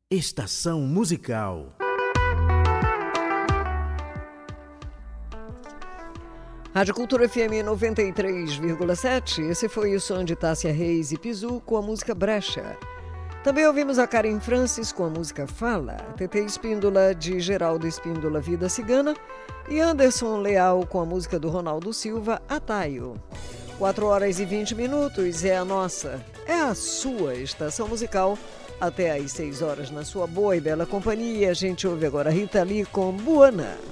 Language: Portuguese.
Estação musical. Rádio Cultura FM 93,7. Esse foi o som de Tássia Reis e Pizu com a música Brecha. Também ouvimos a Karen Francis com a música Fala, TT Espíndola de Geraldo Espíndola Vida Cigana e Anderson Leal com a música do Ronaldo Silva, Ataio. 4h20 é a nossa, é a sua estação musical. Até às 6 horas na sua boa e bela companhia. A gente ouve agora Rita Lee com Buana.